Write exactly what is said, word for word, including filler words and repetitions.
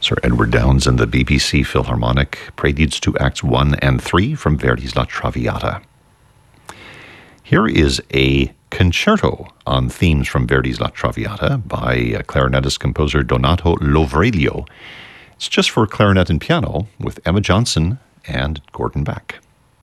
Sir Edward Downes and the B B C Philharmonic, Preludes to Acts one and three from Verdi's La Traviata. Here is a concerto on themes from Verdi's La Traviata by clarinetist-composer Donato Lovreglio. It's just for clarinet and piano with Emma Johnson and Gordon Beck.